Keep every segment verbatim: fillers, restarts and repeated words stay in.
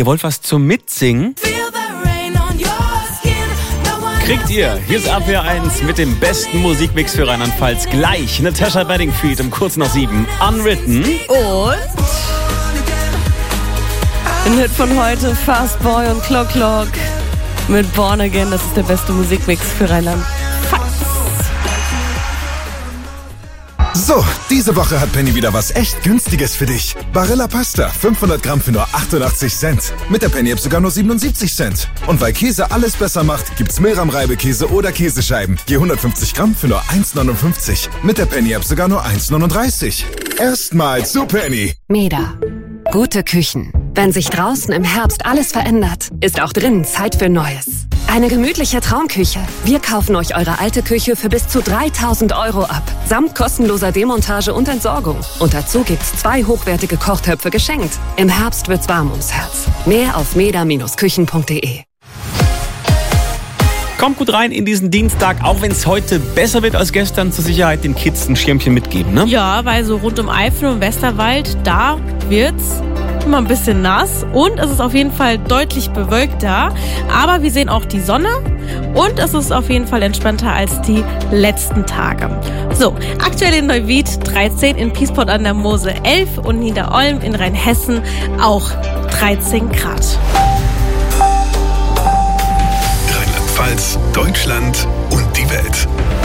Ihr wollt was zum Mitsingen? Kriegt ihr. Hier ist R P R eins mit dem besten Musikmix für Rheinland-Pfalz. Gleich Natasha Bedingfield um kurz nach sieben. Unwritten. Und ein Hit von heute, Fast Boy und Clock Clock mit Born Again. Das ist der beste Musikmix für Rheinland-Pfalz. So, diese Woche hat Penny wieder was echt Günstiges für dich. Barilla Pasta, fünfhundert Gramm für nur achtundachtzig Cent. Mit der Penny-App sogar nur siebenundsiebzig Cent. Und weil Käse alles besser macht, gibt's Milram-Reibekäse oder Käsescheiben. Je hundertfünfzig Gramm für nur eins neunundfünfzig. Mit der Penny-App sogar nur eins neununddreißig. Erstmal zu Penny. Meda. Gute Küchen. Wenn sich draußen im Herbst alles verändert, ist auch drinnen Zeit für Neues. Eine gemütliche Traumküche. Wir kaufen euch eure alte Küche für bis zu dreitausend Euro ab. Samt kostenloser Demontage und Entsorgung. Und dazu gibt's zwei hochwertige Kochtöpfe geschenkt. Im Herbst wird's warm ums Herz. Mehr auf meda Bindestrich küchen punkt de. Kommt gut rein in diesen Dienstag, auch wenn es heute besser wird als gestern. Zur Sicherheit den Kids ein Schirmchen mitgeben, ne? Ja, weil so rund um Eifel und Westerwald, da wird's immer ein bisschen nass und es ist auf jeden Fall deutlich bewölkter. Aber wir sehen auch die Sonne und es ist auf jeden Fall entspannter als die letzten Tage. So, aktuell in Neuwied dreizehn, in Piesport an der Mosel elf und Niederolm in Rheinhessen auch dreizehn Grad. Rheinland-Pfalz, Deutschland und die Welt.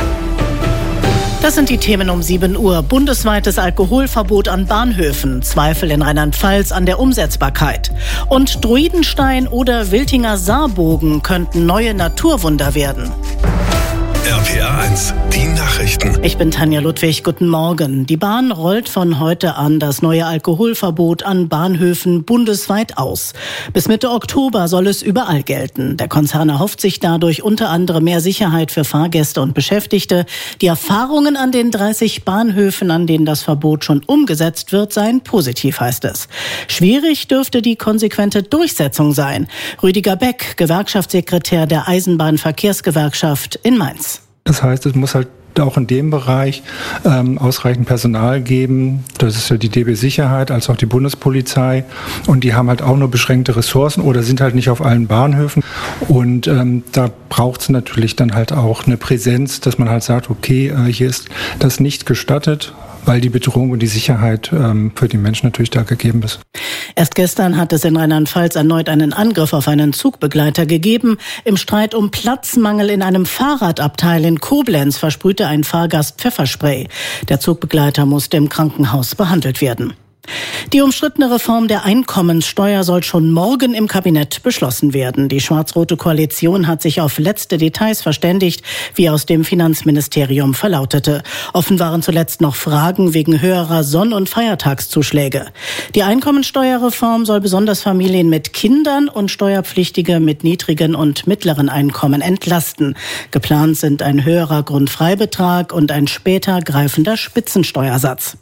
Das sind die Themen um sieben Uhr. Bundesweites Alkoholverbot an Bahnhöfen. Zweifel in Rheinland-Pfalz an der Umsetzbarkeit. Und Druidenstein oder Wiltinger Saarbogen könnten neue Naturwunder werden. R P R eins, die Nachrichten. Ich bin Tanja Ludwig, guten Morgen. Die Bahn rollt von heute an das neue Alkoholverbot an Bahnhöfen bundesweit aus. Bis Mitte Oktober soll es überall gelten. Der Konzern erhofft sich dadurch unter anderem mehr Sicherheit für Fahrgäste und Beschäftigte. Die Erfahrungen an den dreißig Bahnhöfen, an denen das Verbot schon umgesetzt wird, seien positiv, heißt es. Schwierig dürfte die konsequente Durchsetzung sein. Rüdiger Beck, Gewerkschaftssekretär der Eisenbahnverkehrsgewerkschaft in Mainz. Das heißt, es muss halt auch in dem Bereich ähm, ausreichend Personal geben. Das ist ja die D B Sicherheit, als auch die Bundespolizei. Und die haben halt auch nur beschränkte Ressourcen oder sind halt nicht auf allen Bahnhöfen. Und ähm, da braucht es natürlich dann halt auch eine Präsenz, dass man halt sagt, okay, äh, hier ist das nicht gestattet, weil die Bedrohung und die Sicherheit ähm, für die Menschen natürlich da gegeben ist. Erst gestern hat es in Rheinland-Pfalz erneut einen Angriff auf einen Zugbegleiter gegeben. Im Streit um Platzmangel in einem Fahrradabteil in Koblenz versprühte ein Fahrgast Pfefferspray. Der Zugbegleiter musste im Krankenhaus behandelt werden. Die umstrittene Reform der Einkommenssteuer soll schon morgen im Kabinett beschlossen werden. Die schwarz-rote Koalition hat sich auf letzte Details verständigt, wie aus dem Finanzministerium verlautete. Offen waren zuletzt noch Fragen wegen höherer Sonn- und Feiertagszuschläge. Die Einkommenssteuerreform soll besonders Familien mit Kindern und Steuerpflichtige mit niedrigen und mittleren Einkommen entlasten. Geplant sind ein höherer Grundfreibetrag und ein später greifender Spitzensteuersatz.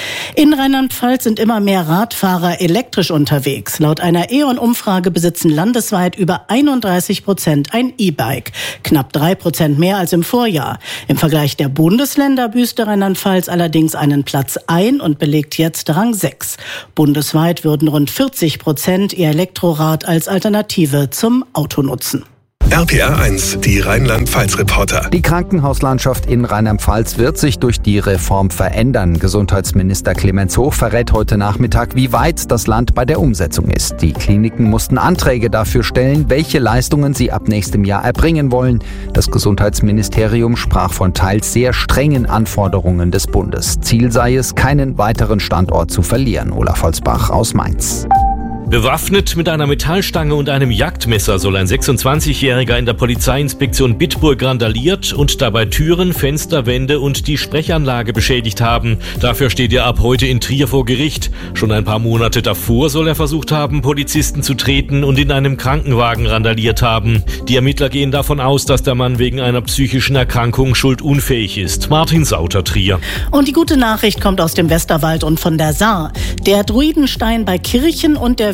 In Rheinland-Pfalz sind immer mehr Radfahrer elektrisch unterwegs. Laut einer E ON-Umfrage besitzen landesweit über einunddreißig Prozent ein E-Bike. Knapp drei Prozent mehr als im Vorjahr. Im Vergleich der Bundesländer büßte Rheinland-Pfalz allerdings einen Platz ein und belegt jetzt Rang sechs. Bundesweit würden rund vierzig Prozent ihr Elektrorad als Alternative zum Auto nutzen. R P R eins, die Rheinland-Pfalz-Reporter. Die Krankenhauslandschaft in Rheinland-Pfalz wird sich durch die Reform verändern. Gesundheitsminister Clemens Hoch verrät heute Nachmittag, wie weit das Land bei der Umsetzung ist. Die Kliniken mussten Anträge dafür stellen, welche Leistungen sie ab nächstem Jahr erbringen wollen. Das Gesundheitsministerium sprach von teils sehr strengen Anforderungen des Bundes. Ziel sei es, keinen weiteren Standort zu verlieren. Olaf Holzbach aus Mainz. Bewaffnet mit einer Metallstange und einem Jagdmesser soll ein sechsundzwanzigjähriger in der Polizeiinspektion Bitburg randaliert und dabei Türen, Fenster, Wände und die Sprechanlage beschädigt haben. Dafür steht er ab heute in Trier vor Gericht. Schon ein paar Monate davor soll er versucht haben, Polizisten zu treten und in einem Krankenwagen randaliert haben. Die Ermittler gehen davon aus, dass der Mann wegen einer psychischen Erkrankung schuldunfähig ist. Martin Sauter, Trier. Und die gute Nachricht kommt aus dem Westerwald und von der Saar. Der Druidenstein bei Kirchen und der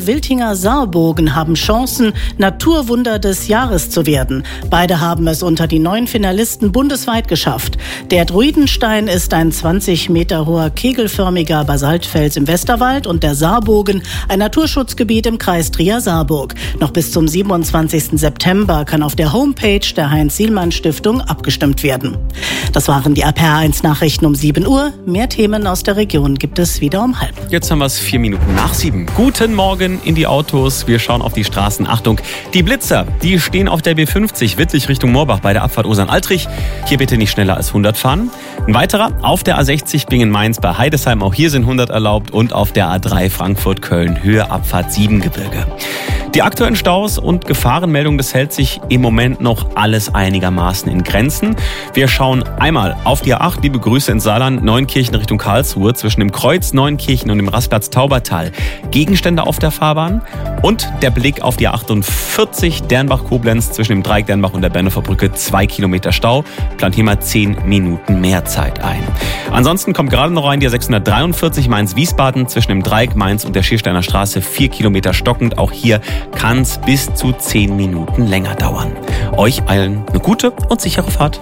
der Wiltinger Saarbogen haben Chancen, Naturwunder des Jahres zu werden. Beide haben es unter die neun Finalisten bundesweit geschafft. Der Druidenstein ist ein zwanzig Meter hoher kegelförmiger Basaltfels im Westerwald und der Saarbogen ein Naturschutzgebiet im Kreis Trier-Saarburg. Noch bis zum siebenundzwanzigsten September kann auf der Homepage der Heinz-Sielmann-Stiftung abgestimmt werden. Das waren die A P R eins Nachrichten um sieben Uhr. Mehr Themen aus der Region gibt es wieder um halb. Jetzt haben wir es vier Minuten nach sieben. Guten Morgen in die Autos. Wir schauen auf die Straßen. Achtung, die Blitzer, die stehen auf der B fünfzig Wittlich Richtung Moorbach bei der Abfahrt Osern-Altrich. Hier bitte nicht schneller als hundert fahren. Ein weiterer auf der A sechzig Bingen-Mainz bei Heidesheim. Auch hier sind hundert erlaubt. Und auf der A drei Frankfurt-Köln Höhe Abfahrt Siebengebirge. Die aktuellen Staus und Gefahrenmeldungen, das hält sich im Moment noch alles einigermaßen in Grenzen. Wir schauen einmal auf die A acht, liebe Grüße ins Saarland, Neunkirchen Richtung Karlsruhe, zwischen dem Kreuz Neunkirchen und dem Rastplatz Taubertal. Gegenstände auf der Fahrbahn und der Blick auf die A achtundvierzig Dernbach-Koblenz zwischen dem Dreieck Dernbach und der Bernhofer Brücke, zwei Kilometer Stau. Plant hier mal zehn Minuten mehr Zeit ein. Ansonsten kommt gerade noch rein die A sechshundertdreiundvierzig Mainz-Wiesbaden zwischen dem Dreieck Mainz und der Schiersteiner Straße, vier Kilometer stockend. Auch hier kann es bis zu zehn Minuten länger dauern. Euch allen eine gute und sichere Fahrt.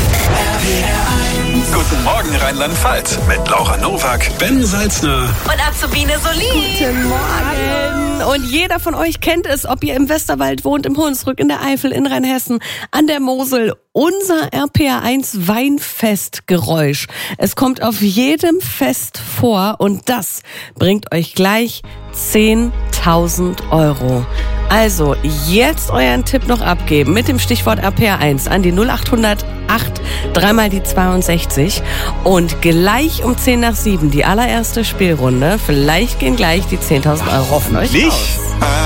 Guten Morgen Rheinland-Pfalz mit Laura Nowak, Ben Salzner und Azubine Solin. Guten Morgen. Und jeder von euch kennt es, ob ihr im Westerwald wohnt, im Hunsrück, in der Eifel, in Rheinhessen, an der Mosel. Unser R P R eins Weinfestgeräusch. Es kommt auf jedem Fest vor und das bringt euch gleich zehntausend Euro. Also jetzt euren Tipp noch abgeben mit dem Stichwort R P R eins an die null achthundert acht, dreimal die zweiundsechzig und gleich um zehn nach sieben die allererste Spielrunde. Vielleicht gehen gleich die zehntausend Euro von euch raus.